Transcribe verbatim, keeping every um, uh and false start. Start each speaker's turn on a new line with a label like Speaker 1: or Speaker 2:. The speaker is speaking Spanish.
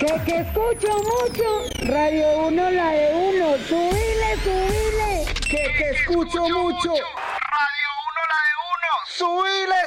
Speaker 1: Que, que escucho mucho. Radio uno, la de uno. Subile, subile.
Speaker 2: Que, que escucho mucho. Radio uno, la de uno. Subile.